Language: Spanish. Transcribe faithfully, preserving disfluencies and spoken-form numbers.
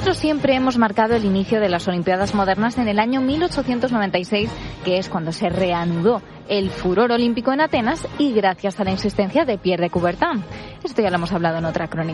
Nosotros siempre hemos marcado el inicio de las Olimpiadas modernas en el año mil ochocientos noventa y seis, que es cuando se reanudó el furor olímpico en Atenas y gracias a la insistencia de Pierre de Coubertin. Esto ya lo hemos hablado en otra crónica.